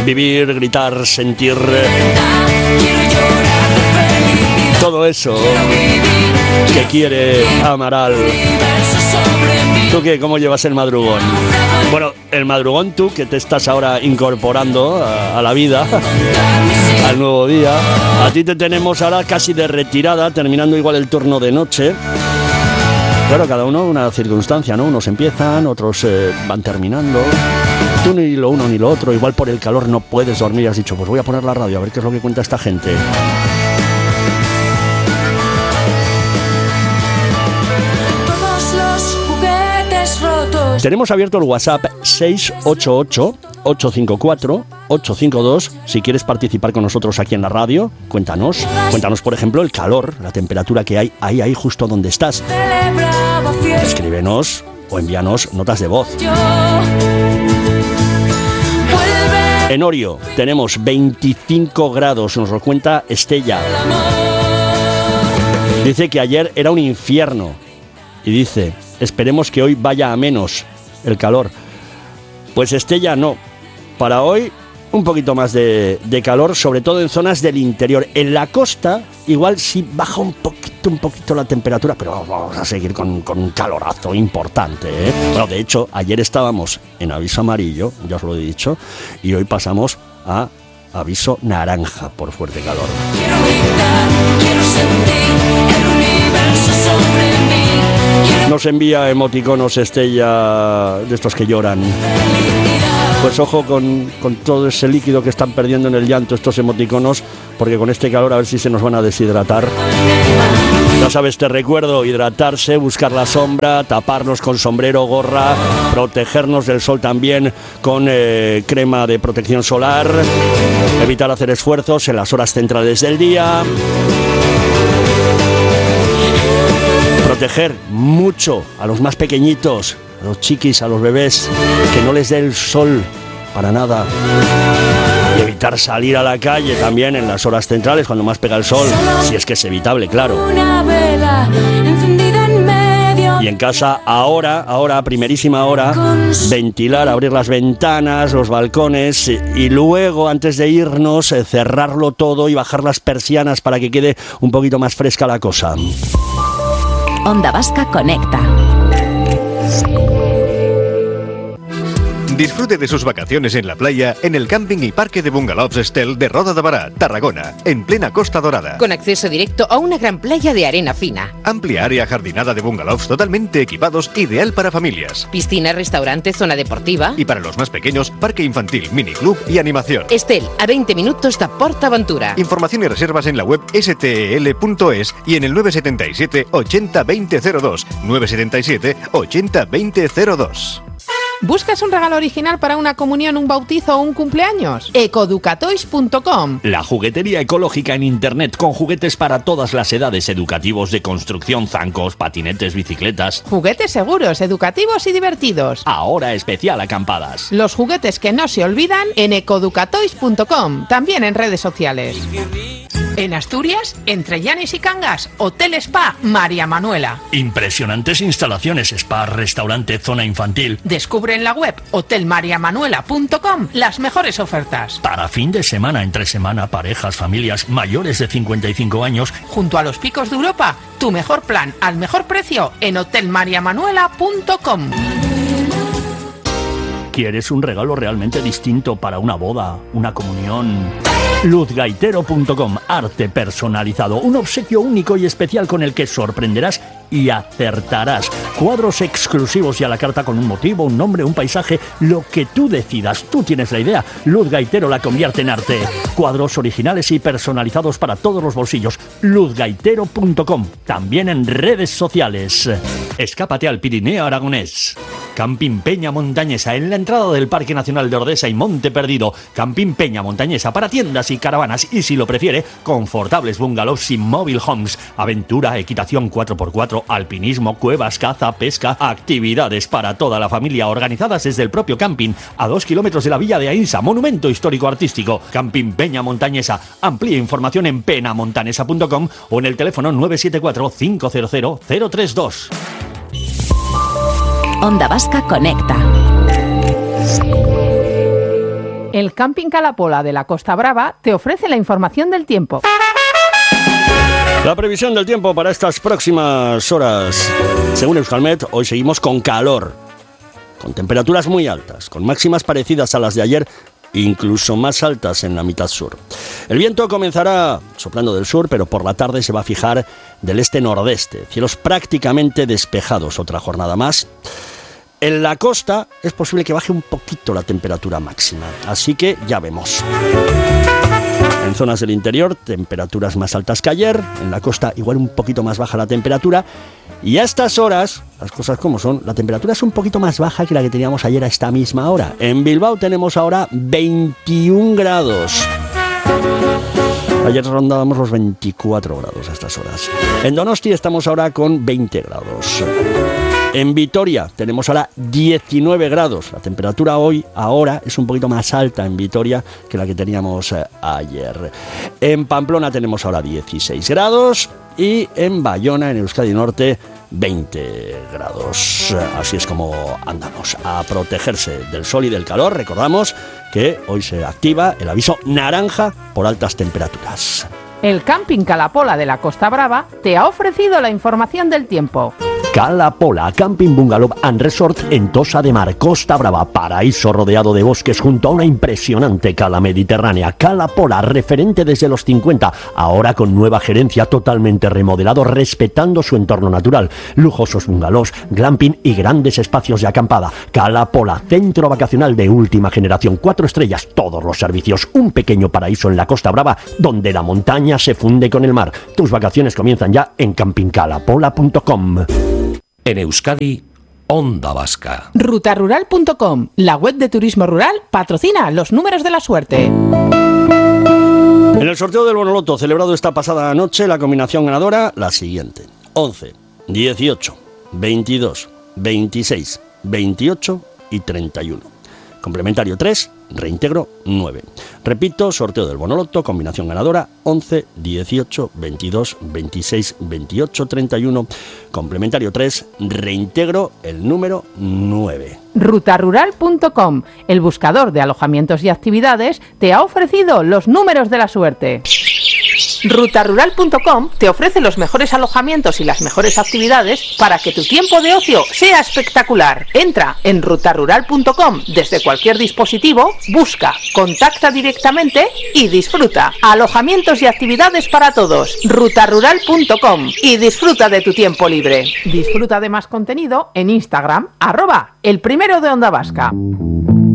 vivir, gritar, sentir, todo eso que quiere Amaral. ¿Tú qué? ¿Cómo llevas el madrugón? Bueno, el madrugón tú, que te estás ahora incorporando a la vida, al nuevo día. A ti te tenemos ahora casi de retirada, terminando igual el turno de noche. Claro, cada uno una circunstancia, ¿no? Unos empiezan, otros van terminando. Tú ni lo uno ni lo otro. Igual por el calor no puedes dormir y has dicho, pues voy a poner la radio a ver qué es lo que cuenta esta gente. Tenemos abierto el WhatsApp 688-854-852. Si quieres participar con nosotros aquí en la radio, cuéntanos, por ejemplo, el calor, la temperatura que hay ahí justo donde estás. Escríbenos o envíanos notas de voz. En Orio tenemos 25 grados, nos lo cuenta Estella. Dice que ayer era un infierno y dice, esperemos que hoy vaya a menos el calor. Pues Estella, no. Para hoy un poquito más de calor, sobre todo en zonas del interior. En la costa igual sí baja un poquito la temperatura, pero vamos a seguir con un calorazo importante, ¿eh? Bueno, de hecho, ayer estábamos en aviso amarillo, ya os lo he dicho, y hoy pasamos a aviso naranja por fuerte calor. Quiero gritar, quiero sentir el universo sobre mí. Nos envía emoticonos Estella de estos que lloran. Pues ojo con todo ese líquido que están perdiendo en el llanto estos emoticonos, porque con este calor a ver si se nos van a deshidratar. Ya sabes, te recuerdo, hidratarse, buscar la sombra, taparnos con sombrero, gorra, protegernos del sol también con crema de protección solar, evitar hacer esfuerzos en las horas centrales del día. Proteger mucho a los más pequeñitos, a los chiquis, a los bebés, que no les dé el sol para nada. Y evitar salir a la calle también en las horas centrales, cuando más pega el sol, si es que es evitable, claro. Y en casa, ahora, a primerísima hora, ventilar, abrir las ventanas, los balcones y luego, antes de irnos, cerrarlo todo y bajar las persianas para que quede un poquito más fresca la cosa. Onda Vasca Conecta. Disfrute de sus vacaciones en la playa en el camping y parque de bungalows Estel de Roda de Bará, Tarragona, en plena Costa Dorada. Con acceso directo a una gran playa de arena fina. Amplia área jardinada de bungalows totalmente equipados, ideal para familias. Piscina, restaurante, zona deportiva. Y para los más pequeños, parque infantil, miniclub y animación. Estel, a 20 minutos de PortAventura. Información y reservas en la web stel.es y en el 977 80 2002. 977 80 2002. ¿Buscas un regalo original para una comunión, un bautizo o un cumpleaños? Ecoeducatoys.com. La juguetería ecológica en internet con juguetes para todas las edades, educativos, de construcción, zancos, patinetes, bicicletas. Juguetes seguros, educativos y divertidos. Ahora especial acampadas. Los juguetes que no se olvidan en ecoeducatoys.com, también en redes sociales. En Asturias, entre Llanes y Cangas, Hotel Spa María Manuela. Impresionantes instalaciones, spa, restaurante, zona infantil. Descubre en la web hotelmariamanuela.com las mejores ofertas. Para fin de semana, entre semana, parejas, familias mayores de 55 años. Junto a los picos de Europa, tu mejor plan al mejor precio en hotelmariamanuela.com. ¿Quieres un regalo realmente distinto para una boda, una comunión? Luzgaitero.com, arte personalizado, un obsequio único y especial con el que sorprenderás y acertarás. Cuadros exclusivos y a la carta con un motivo, un nombre, un paisaje, lo que tú decidas. Tú tienes la idea. Luz Gaitero la convierte en arte. Cuadros originales y personalizados para todos los bolsillos. Luzgaitero.com, también en redes sociales. Escápate al Pirineo aragonés. Camping Peña Montañesa, en la entrada del Parque Nacional de Ordesa y Monte Perdido. Camping Peña Montañesa para tiendas y caravanas y, si lo prefiere, confortables bungalows y mobile homes. Aventura, equitación 4x4, alpinismo, cuevas, caza, pesca, actividades para toda la familia organizadas desde el propio camping, a 2 kilómetros de la Villa de Ainsa, monumento histórico-artístico. Camping Peña Montañesa. Amplía información en penamontanesa.com o en el teléfono 974 500 032. Onda Vasca Conecta. El Camping Calapola de la Costa Brava te ofrece la información del tiempo. La previsión del tiempo para estas próximas horas. Según Euskalmet, hoy seguimos con calor, con temperaturas muy altas, con máximas parecidas a las de ayer, incluso más altas en la mitad sur. El viento comenzará soplando del sur, pero por la tarde se va a fijar del este-nordeste. Cielos prácticamente despejados otra jornada más. En la costa es posible que baje un poquito la temperatura máxima, así que ya vemos. En zonas del interior, temperaturas más altas que ayer. En la costa, igual un poquito más baja la temperatura. Y a estas horas, las cosas como son, la temperatura es un poquito más baja que la que teníamos ayer a esta misma hora. En Bilbao tenemos ahora 21 grados. Ayer rondábamos los 24 grados a estas horas. En Donosti estamos ahora con 20 grados. En Vitoria tenemos ahora 19 grados. La temperatura ahora es un poquito más alta en Vitoria que la que teníamos ayer. En Pamplona tenemos ahora 16 grados y en Bayona, en Euskadi Norte, 20 grados. Así es como andamos. A protegerse del sol y del calor. Recordamos que hoy se activa el aviso naranja por altas temperaturas. El Camping Calapola de la Costa Brava te ha ofrecido la información del tiempo. Calapola, Camping Bungalow and Resort en Tossa de Mar, Costa Brava, paraíso rodeado de bosques junto a una impresionante cala mediterránea. Calapola, referente desde los 50, ahora con nueva gerencia, totalmente remodelado, respetando su entorno natural. Lujosos bungalows, glamping y grandes espacios de acampada. Calapola, centro vacacional de última generación, 4 estrellas, todos los servicios, un pequeño paraíso en la Costa Brava, donde la montaña se funde con el mar. Tus vacaciones comienzan ya en campingcalapola.com. En Euskadi, Onda Vasca. Rutarural.com, la web de turismo rural, patrocina los números de la suerte. En el sorteo del Bonoloto celebrado esta pasada noche, la combinación ganadora, la siguiente: 11, 18, 22, 26, 28 y 31. Complementario 3, reintegro 9. Repito, sorteo del Bonoloto, combinación ganadora 11, 18, 22, 26, 28, 31. Complementario 3, reintegro el número 9. Rutarural.com, el buscador de alojamientos y actividades, te ha ofrecido los números de la suerte. Rutarural.com te ofrece los mejores alojamientos y las mejores actividades para que tu tiempo de ocio sea espectacular. Entra en rutarural.com desde cualquier dispositivo, busca, contacta directamente y disfruta. Alojamientos y actividades para todos. Rutarural.com y disfruta de tu tiempo libre. Disfruta de más contenido en Instagram, @elprimero de Onda Vasca.